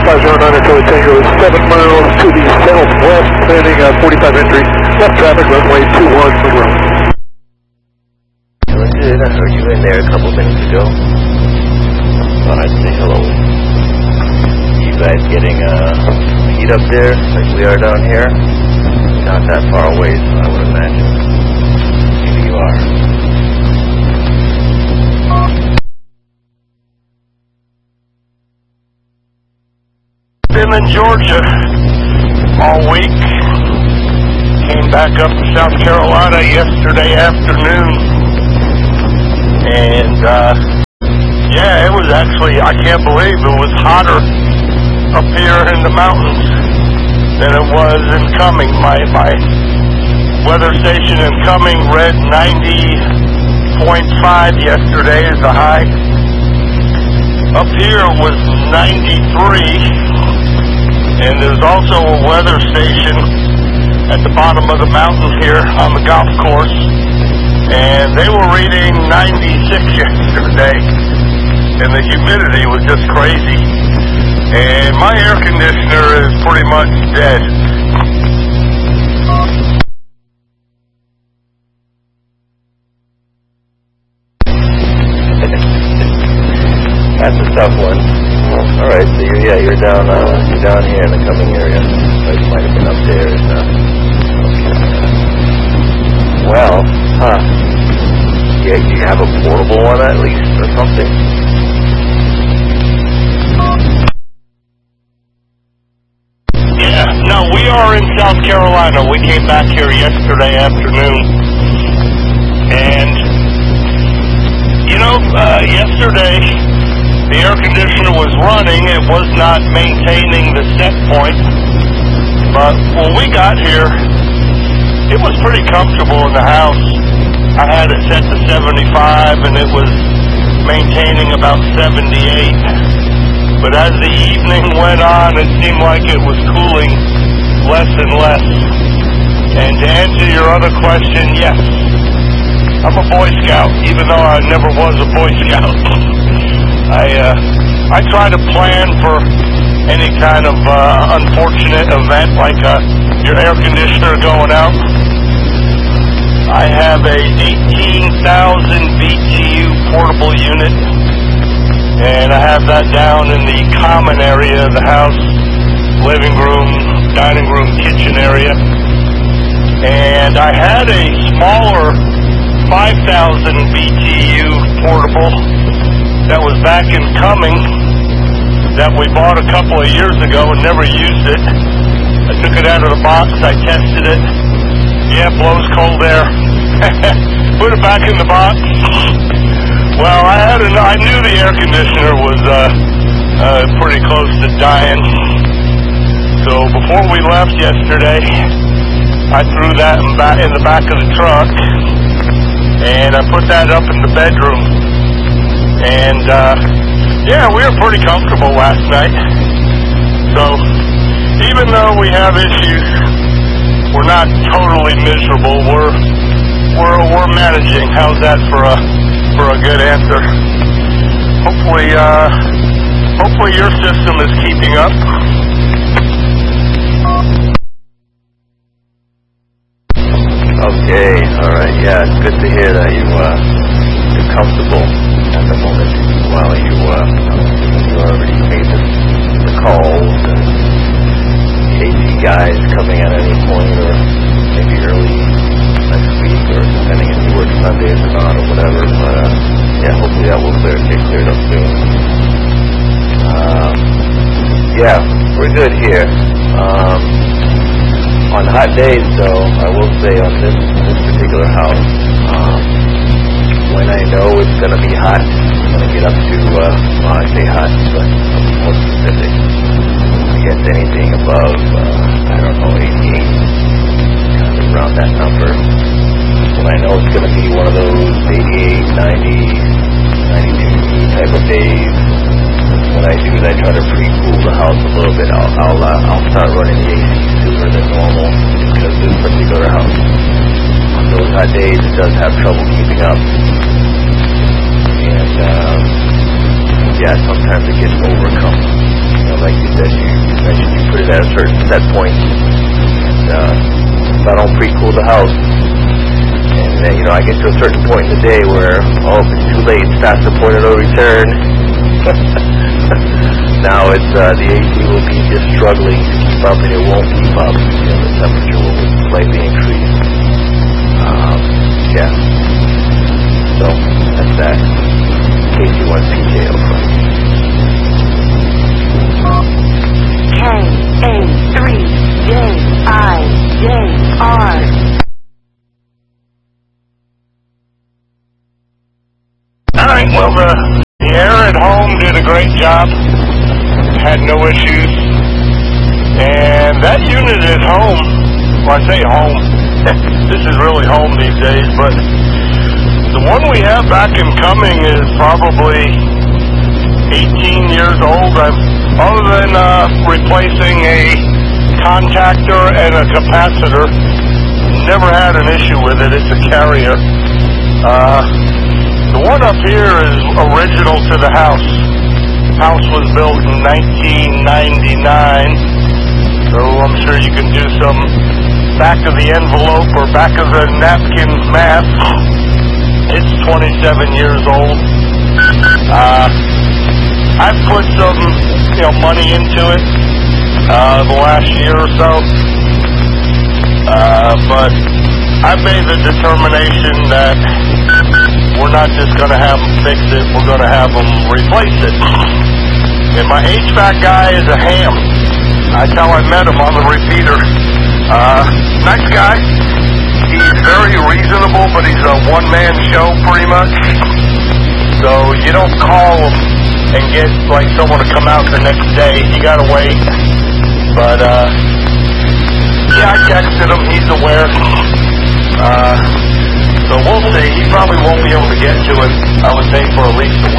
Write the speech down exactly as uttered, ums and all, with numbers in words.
five zero nine Charlie Tango is seven miles to the southwest, landing uh, forty-five entry, left traffic, runway two one for road. Doing good. I heard you in there a couple minutes ago. Thought I'd say hello. You guys getting uh, heat up there like we are down here? Not that far away, so I would imagine. Maybe you are. Been in Georgia all week. Came back up to South Carolina yesterday afternoon. And, uh, yeah, it was actually, I can't believe it was hotter up here in the mountains than it was in Cumming. My, my weather station in Cumming read ninety point five yesterday as the high. Up here it was ninety-three, and there's also a weather station at the bottom of the mountain here on the golf course, and they were reading ninety-six yesterday, and the humidity was just crazy. And my air conditioner is pretty much dead. That's a tough one. All right, so you're yeah you're down uh, you're down here in the Cumming area. So you might have been up there. And, uh, okay. Well, huh? Yeah, you have a portable one at least or something. Yeah, no, we are in South Carolina. We came back here yesterday afternoon, and you know, uh, yesterday the air conditioner was running. It was not maintaining the set point, but when we got here, it was pretty comfortable in the house. I had it set to seventy-five, and it was maintaining about seventy-eight. But as the evening went on, it seemed like it was cooling less and less. And to answer your other question, yes, I'm a Boy Scout, even though I never was a Boy Scout. I uh, I try to plan for any kind of uh, unfortunate event, like uh, your air conditioner going out. I have a eighteen thousand B T U portable unit, and I have that down in the common area of the house, living room, dining room, kitchen area. And I had a smaller five thousand B T U portable that was back in Cumming that we bought a couple of years ago and never used it. I took it out of the box, I tested it. Yeah, blows cold air. Put it back in the box. Well, I had a, I knew the air conditioner was uh, uh, pretty close to dying. So before we left yesterday, I threw that in, back, in the back of the truck, and I put that up in the bedroom. And uh, yeah, we were pretty comfortable last night. So even though we have issues, we're not totally miserable. We're we're we're managing. How's that for a for a good answer? Hopefully, uh, hopefully your system is keeping up. Okay, all right, yeah, it's good to hear that you uh, you're comfortable at the moment. While you uh, you already made the, the calls and A C guys coming at any point, or maybe early next week, or depending if you work Sundays or not, or whatever. But uh, yeah, hopefully that will clear, get cleared up soon. Um, yeah, we're good here. Um, on hot days, though, I will say on this this particular house, um, when I know it's gonna be hot, I'm gonna get up to uh, well, I say hot, but I'm more specific. I guess anything above, uh, I don't know, eighty-eight, kind of around that number. When I know it's going to be one of those eighty-eight, ninety, ninety-two type of days, what I do is I try to pre-cool the house a little bit. I'll I'll, uh, I'll start running the A C sooner than normal because this particular house, on those hot days, it does have trouble keeping up. And um, yeah, sometimes it gets overcome. You know, like you said, you, you mentioned you put it at a certain set point. And, uh, if I don't pre-cool the house, and then, you know, I get to a certain point in the day where, oh, if it's too late, it's past the point of no return. Now it's, uh, the A C will be just struggling to keep up, and it won't keep up. You know, the temperature will slightly increase. Um, yeah. So, that's that. K C one P J L from K A three J I J R. All right, well, the, the air at home did a great job. Had no issues. And that unit at home, well, I say home, this is really home these days, but the one we have back in Cumming is probably eighteen years old. I've, other than uh, replacing a contactor and a capacitor, never had an issue with it. It's a Carrier. Uh, the one up here is original to the house. House was built in nineteen ninety-nine, so I'm sure you can do some back of the envelope or back of the napkin math. It's twenty-seven years old. Uh, I've put some, you know, money into it uh, the last year or so, uh, but I've made the determination that we're not just going to have them fix it, we're going to have them replace it. And my H V A C guy is a ham. That's how I met him on the repeater. Uh, nice guy. He's very reasonable, but he's a one-man show pretty much. So you don't call him and get like someone to come out the next day. You gotta wait. But uh, yeah, I texted him. He's aware. Uh, so we'll see. He probably won't be able to get to it, I would think, for at least a week.